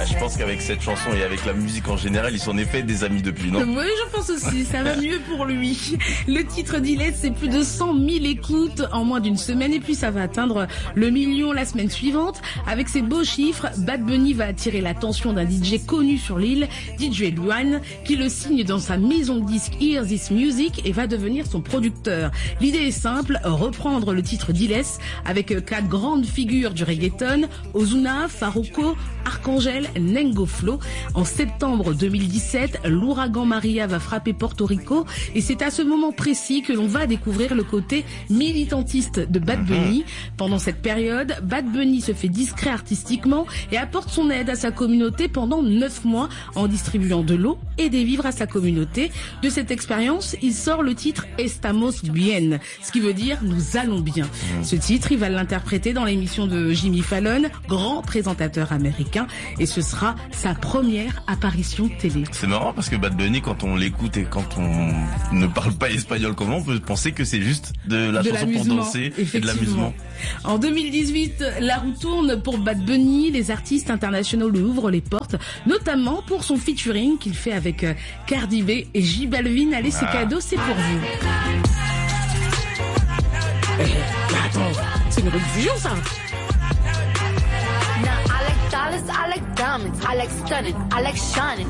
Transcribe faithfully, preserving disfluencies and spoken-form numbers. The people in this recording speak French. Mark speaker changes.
Speaker 1: je pense qu'avec cette chanson et avec la musique en général, ils sont en effet des amis depuis, non?
Speaker 2: Oui, je pense aussi, ça va mieux pour lui. Le titre d'Iles, c'est plus de cent mille écoutes en moins d'une semaine et puis ça va atteindre le million la semaine suivante. Avec ses beaux chiffres, Bad Bunny va attirer l'attention d'un D J connu sur l'île, D J Luan, qui le signe dans sa maison de disques Hear This Music et va devenir son producteur. L'idée est simple, reprendre le titre d'Iles avec quatre grandes figures du reggaeton, Ozuna, Farruko, Arcangel, Nengo Flow. En septembre deux mille dix-sept, l'ouragan Maria va frapper Porto Rico et c'est à ce moment précis que l'on va découvrir le côté militantiste de Bad Bunny. Pendant cette période, Bad Bunny se fait discret artistiquement et apporte son aide à sa communauté pendant neuf mois en distribuant de l'eau et des vivres à sa communauté. De cette expérience, il sort le titre Estamos Bien, ce qui veut dire nous allons bien. Ce titre, il va l'interpréter dans l'émission de Jimmy Fallon, grand présentateur américain, et ce sera sa première apparition télé.
Speaker 1: C'est marrant parce que Bad Bunny, quand on l'écoute et quand on ne parle pas espagnol comme on peut penser que c'est juste de la
Speaker 2: de
Speaker 1: chanson pour danser et de l'amusement.
Speaker 2: En deux mille dix-huit, la roue tourne pour Bad Bunny. Les artistes internationaux lui ouvrent les portes, notamment pour son featuring qu'il fait avec Cardi B et J Balvin. Allez, c'est cadeau, c'est pour vous. Eh, attends, c'est une rediffusion, ça.
Speaker 3: Now I like dollars, I like diamonds, I like stunning, I like shining.